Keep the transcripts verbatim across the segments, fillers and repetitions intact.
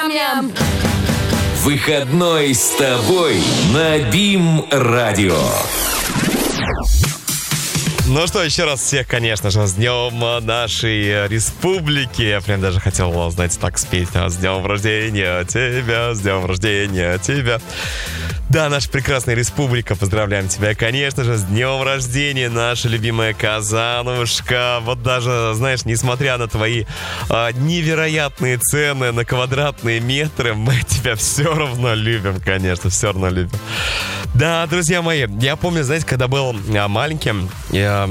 Ням-ням. Выходной с тобой на БИМ-радио. Ну что, еще раз всех, конечно же, с днем нашей республики. Я прям даже хотел, знаете, так спеть. С днем рождения тебя, с днем рождения тебя. Да, наша прекрасная республика, поздравляем тебя, конечно же, с днем рождения, наша любимая Казанушка. Вот даже, знаешь, несмотря на твои а, невероятные цены на квадратные метры, мы тебя все равно любим, конечно, все равно любим. Да, друзья мои, я помню, знаете, когда был а, маленьким, я...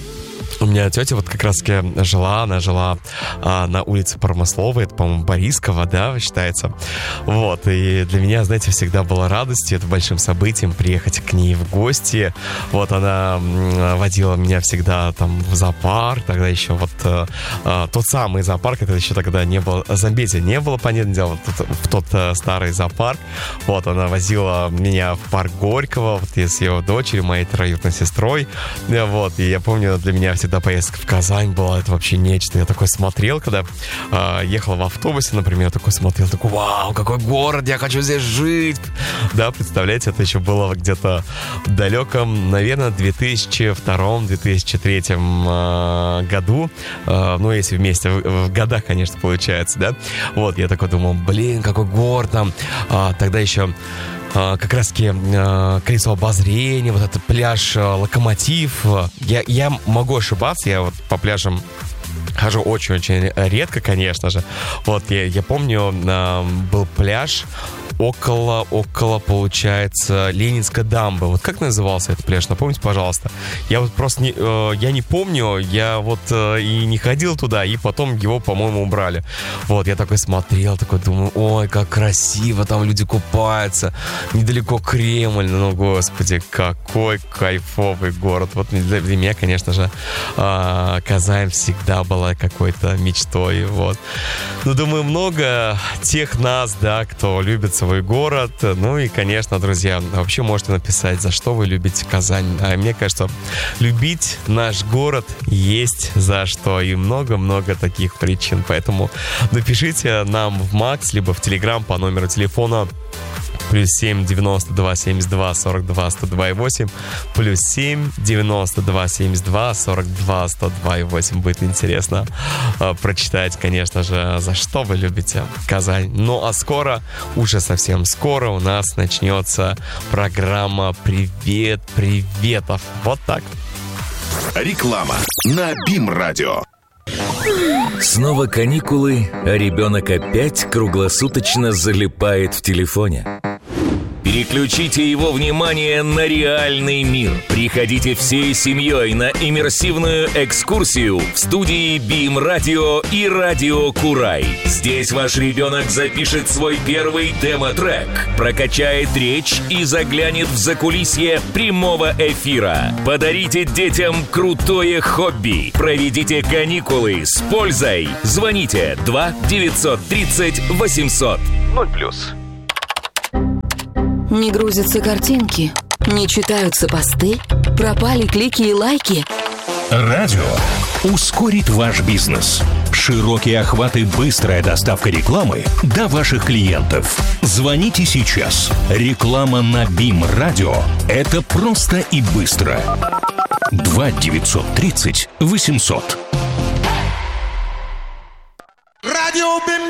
У меня тетя вот как раз-таки жила, она жила а, на улице Промысловой, это, по-моему, Борискова, да, считается. Вот, и для меня, знаете, всегда была радостью, это большим событием приехать к ней в гости. Вот, она водила меня всегда там в зоопарк, тогда еще вот а, тот самый зоопарк, это еще тогда не было, Замбези не было, понятное дело, в, в тот а, старый зоопарк. Вот, она возила меня в парк Горького, вот, я с ее дочерью, моей троюродной сестрой. Вот, и я помню, для меня всегда поездка в Казань была, это вообще нечто. Я такой смотрел, когда э, ехал в автобусе, например, такой смотрел, такой, вау, какой город, я хочу здесь жить. Да, представляете, это еще было где-то в далеком, наверное, две тысячи втором - две тысячи третьем э, году. Э, ну, если вместе, в, в годах, конечно, получается, да. Вот, я такой думал, блин, какой город там. А, тогда еще... как раз-таки колесо обозрения, вот этот пляж Локомотив. Я, я могу ошибаться, я вот по пляжам хожу очень-очень редко, конечно же. Вот я, я помню, был пляж около, около, получается, Ленинской дамбы. Вот как назывался этот пляж? Напомните, пожалуйста. Я вот просто не, э, я не помню, я вот э, и не ходил туда, и потом его, по-моему, убрали. Вот, я такой смотрел, такой думаю, ой, как красиво, там люди купаются, недалеко Кремль, ну, господи, какой кайфовый город. Вот для, для меня, конечно же, э, Казань всегда была какой-то мечтой, вот. Ну, думаю, много тех нас, да, кто любит свой город. Ну и, конечно, друзья, вообще можете написать, за что вы любите Казань. А мне кажется, любить наш город есть за что. И много-много таких причин. Поэтому напишите нам в Макс, либо в Телеграм по номеру телефона плюс семь девяносто два семьдесят два сорок два сто два и восемь, плюс семь девяносто два семьдесят два сорок два сто два и восемь. Будет интересно э, прочитать, конечно же, за что вы любите Казань. Ну а скоро, уже совсем скоро у нас начнется программа «Привет, приветов». Вот так. Реклама на БИМ-радио. Снова каникулы, а ребенок опять круглосуточно залипает в телефоне. Переключите его внимание на реальный мир. Приходите всей семьей на иммерсивную экскурсию в студии БИМ-радио и Радио Курай. Здесь ваш ребенок запишет свой первый демо-трек, прокачает речь и заглянет в закулисье прямого эфира. Подарите детям крутое хобби. Проведите каникулы с пользой. Звоните два девятьсот тридцать восемьсот. ноль плюс. Не грузятся картинки, не читаются посты, пропали клики и лайки. Радио ускорит ваш бизнес. Широкий охват и быстрая доставка рекламы до ваших клиентов. Звоните сейчас. Реклама на БИМ-радио – это просто и быстро. два девятьсот тридцать восемьсот. Радио БИМ.